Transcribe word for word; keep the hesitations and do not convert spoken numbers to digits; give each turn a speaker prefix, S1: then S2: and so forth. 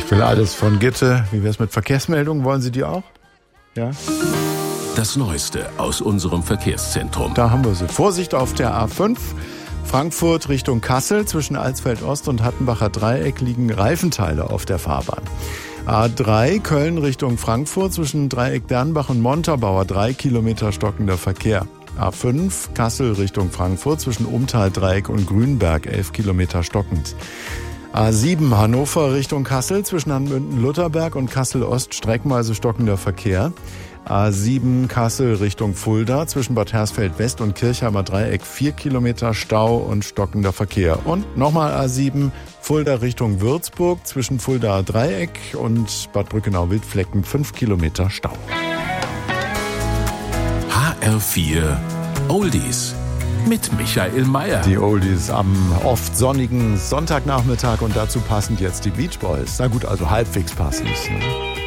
S1: Ich will alles von Gitte. Wie wär's mit Verkehrsmeldungen? Wollen Sie die auch? Ja.
S2: Das Neueste aus unserem Verkehrszentrum.
S1: Da haben wir sie. Vorsicht auf der A fünf. Frankfurt Richtung Kassel. Zwischen Alsfeld Ost und Hattenbacher Dreieck liegen Reifenteile auf der Fahrbahn. A drei Köln Richtung Frankfurt. Zwischen Dreieck Dernbach und Montabaur drei Kilometer stockender Verkehr. A fünf Kassel Richtung Frankfurt. Zwischen Umtal Dreieck und Grünberg elf Kilometer stockend. A sieben Hannover Richtung Kassel. Zwischen Hanmünden-Lutherberg und Kassel-Ost streckenweise stockender Verkehr. A sieben Kassel Richtung Fulda, zwischen Bad Hersfeld-West und Kirchheimer Dreieck vier Kilometer Stau und stockender Verkehr. Und nochmal A sieben Fulda Richtung Würzburg, zwischen Fulda Dreieck und Bad Brückenau-Wildflecken fünf Kilometer Stau.
S2: H R vier Oldies mit Michael Mayer.
S1: Die Oldies am oft sonnigen Sonntagnachmittag und dazu passend jetzt die Beach Boys. Na gut, also halbwegs passend. Ne?